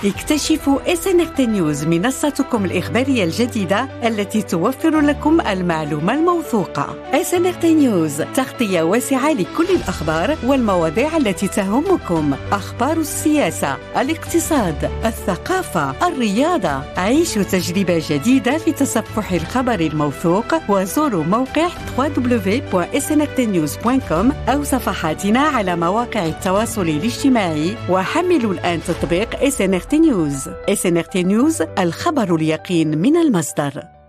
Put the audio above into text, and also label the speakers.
Speaker 1: اكتشفوا SNRT News، منصتكم الإخبارية الجديدة التي توفر لكم المعلومة الموثوقة. SNRT News، تغطية واسعة لكل الأخبار والمواضيع التي تهمكم، أخبار السياسة، الاقتصاد، الثقافة، الرياضة. عيشوا تجربة جديدة في تصفح الخبر الموثوق، وزوروا موقع www.snrtnews.com أو صفحاتنا على مواقع التواصل الاجتماعي، وحملوا الآن تطبيق SNRT News. SNRT News، الخبر اليقين من المصدر.